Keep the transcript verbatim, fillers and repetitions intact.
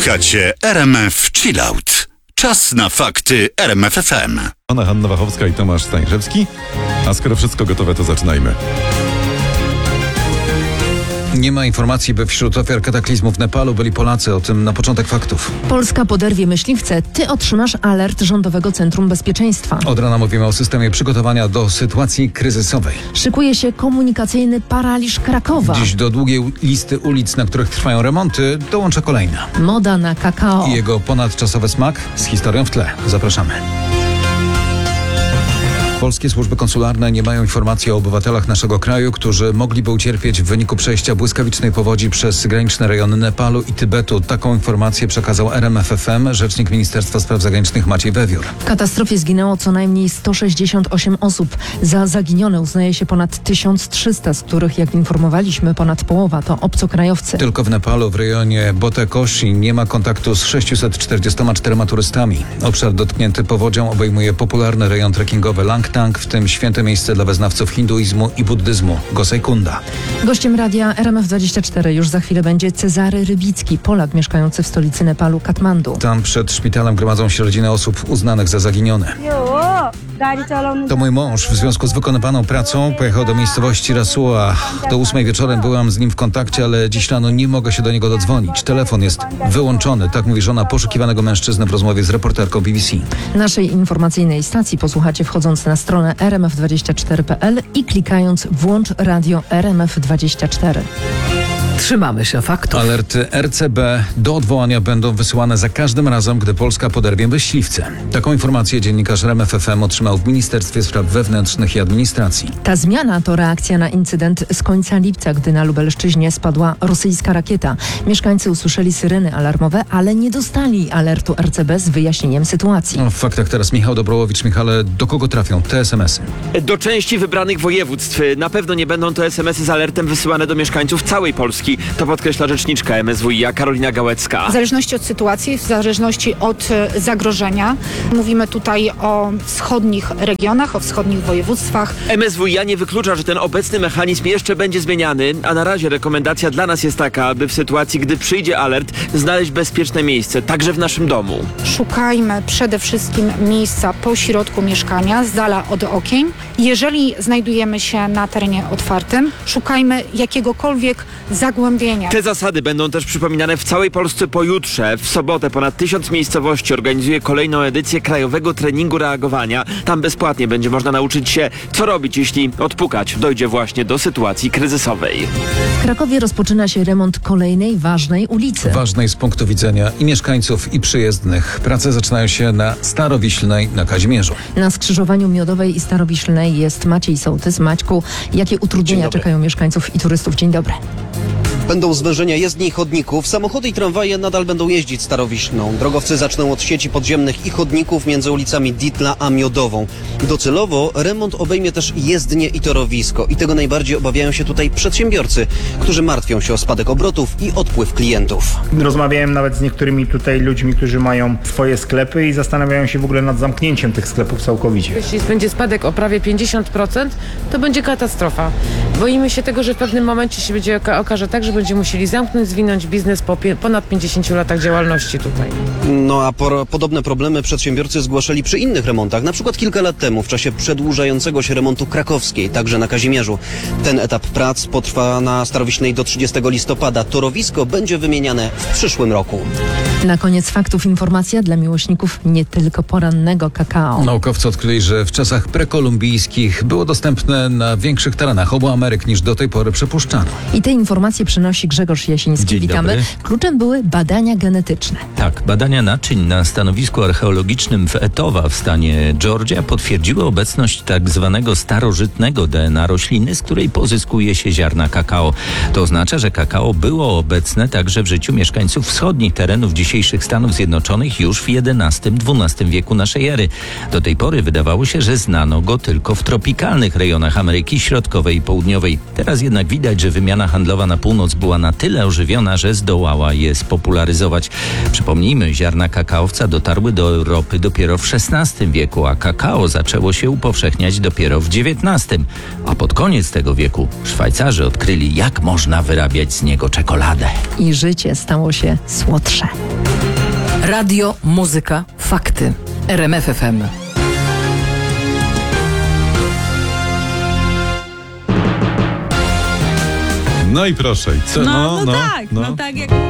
Słuchacie R M F Chillout. Czas na fakty R M F F M. Anna Hanna Wachowska i Tomasz Stańszewski. A skoro wszystko gotowe, to zaczynajmy. Nie ma informacji, by wśród ofiar kataklizmu w Nepalu byli Polacy. O tym na początek faktów. Polska poderwie myśliwce. Ty otrzymasz alert Rządowego Centrum Bezpieczeństwa. Od rana mówimy o systemie przygotowania do sytuacji kryzysowej. Szykuje się komunikacyjny paraliż Krakowa. Dziś do długiej listy ulic, na których trwają remonty, dołącza kolejna. Moda na kakao. I jego ponadczasowy smak z historią w tle. Zapraszamy. Polskie służby konsularne nie mają informacji o obywatelach naszego kraju, którzy mogliby ucierpieć w wyniku przejścia błyskawicznej powodzi przez graniczne rejony Nepalu i Tybetu. Taką informację przekazał R M F F M rzecznik Ministerstwa Spraw Zagranicznych Maciej Wewiór. W katastrofie zginęło co najmniej sto sześćdziesiąt osiem osób. Za zaginione uznaje się ponad tysiąc trzysta, z których, jak informowaliśmy, ponad połowa to obcokrajowcy. Tylko w Nepalu, w rejonie Botekoshi, nie ma kontaktu z sześciuset czterdziestoma czterema turystami. Obszar dotknięty powodzią obejmuje popularny rejon trekkingowy Langtang, w tym święte miejsce dla wyznawców hinduizmu i buddyzmu Gosaikunda. Gościem radia R M F dwadzieścia cztery już za chwilę będzie Cezary Rybicki, Polak mieszkający w stolicy Nepalu, Katmandu. Tam przed szpitalem gromadzą się rodziny osób uznanych za zaginione. To mój mąż. W związku z wykonywaną pracą pojechał do miejscowości Rasua. Do ósmej wieczorem byłam z nim w kontakcie, ale dziś rano nie mogę się do niego dodzwonić. Telefon jest wyłączony, tak mówi żona poszukiwanego mężczyzny w rozmowie z reporterką B B C. Naszej informacyjnej stacji posłuchacie wchodząc na stronę r m f dwadzieścia cztery kropka p l i klikając włącz radio R M F dwadzieścia cztery. Trzymamy się faktów. Alerty R C B do odwołania będą wysyłane za każdym razem, gdy Polska poderwie myśliwce. Taką informację dziennikarz R M F F M otrzymał w Ministerstwie Spraw Wewnętrznych i Administracji. Ta zmiana to reakcja na incydent z końca lipca, gdy na Lubelszczyźnie spadła rosyjska rakieta. Mieszkańcy usłyszeli syreny alarmowe, ale nie dostali alertu R C B z wyjaśnieniem sytuacji. No, w faktach teraz Michał Dobrołowicz. Michale, do kogo trafią te es em esy? Do części wybranych województw. Na pewno nie będą to es em esy z alertem wysyłane do mieszkańców całej Polski. To podkreśla rzeczniczka M S W i A Karolina Gałecka. W zależności od sytuacji, w zależności od zagrożenia. Mówimy tutaj o wschodnich regionach, o wschodnich województwach. M S W i A nie wyklucza, że ten obecny mechanizm jeszcze będzie zmieniany, a na razie rekomendacja dla nas jest taka, aby w sytuacji, gdy przyjdzie alert, znaleźć bezpieczne miejsce, także w naszym domu. Szukajmy przede wszystkim miejsca po środku mieszkania, z dala od okien. Jeżeli znajdujemy się na terenie otwartym, szukajmy jakiegokolwiek zagłębienia. Te zasady będą też przypominane w całej Polsce pojutrze. W sobotę ponad tysiąc miejscowości organizuje kolejną edycję krajowego treningu reagowania. Tam bezpłatnie będzie można nauczyć się, co robić, jeśli odpukać dojdzie właśnie do sytuacji kryzysowej. W Krakowie rozpoczyna się remont kolejnej ważnej ulicy. Ważnej z punktu widzenia i mieszkańców, i przyjezdnych. Prace zaczynają się na Starowiślnej na Kazimierzu. Na skrzyżowaniu Miodowej i Starowiślnej jest Maciej Sołtys. Maćku, jakie utrudnienia czekają mieszkańców i turystów? Dzień dobry. Będą zwężenia jezdni i chodników. Samochody i tramwaje nadal będą jeździć Starowiślną. Drogowcy zaczną od sieci podziemnych i chodników między ulicami Ditla a Miodową. Docelowo remont obejmie też jezdnie i torowisko. I tego najbardziej obawiają się tutaj przedsiębiorcy, którzy martwią się o spadek obrotów i odpływ klientów. Rozmawiałem nawet z niektórymi tutaj ludźmi, którzy mają swoje sklepy i zastanawiają się w ogóle nad zamknięciem tych sklepów całkowicie. Jeśli będzie spadek o prawie pięćdziesiąt procent, to będzie katastrofa. Boimy się tego, że w pewnym momencie się będzie oka- okaże tak, że będziemy musieli zamknąć, zwinąć biznes po pie- ponad pięćdziesięciu latach działalności tutaj. No a por- podobne problemy przedsiębiorcy zgłaszali przy innych remontach, na przykład kilka lat temu w czasie przedłużającego się remontu krakowskiej, także na Kazimierzu. Ten etap prac potrwa na Starowiślnej do trzydziestego listopada. Torowisko będzie wymieniane w przyszłym roku. Na koniec faktów informacja dla miłośników nie tylko porannego kakao. Naukowcy odkryli, że w czasach prekolumbijskich było dostępne na większych terenach obu Ameryk niż do tej pory przypuszczano. I te informacje przynosi Grzegorz Jasiński. Dzień Witamy. dobry. Kluczem były badania genetyczne. Tak, badania naczyń na stanowisku archeologicznym w Etowah w stanie Georgia potwierdziły obecność tak zwanego starożytnego D N A rośliny, z której pozyskuje się ziarna kakao. To oznacza, że kakao było obecne także w życiu mieszkańców wschodnich terenów dzisiejszych Stanów Zjednoczonych już w jedenastym dwunastym wieku naszej ery. Do tej pory wydawało się, że znano go tylko w tropikalnych rejonach Ameryki Środkowej i Południowej. Teraz jednak widać, że wymiana handlowa na północ północ była na tyle ożywiona, że zdołała je spopularyzować. Przypomnijmy, ziarna kakaowca dotarły do Europy dopiero w szesnastym wieku, a kakao zaczęło się upowszechniać dopiero w dziewiętnastym. A pod koniec tego wieku Szwajcarzy odkryli, jak można wyrabiać z niego czekoladę. I życie stało się słodsze. Radio, muzyka, fakty. R M F F M. No i proszę. Co, No, no, tak, no, tak jak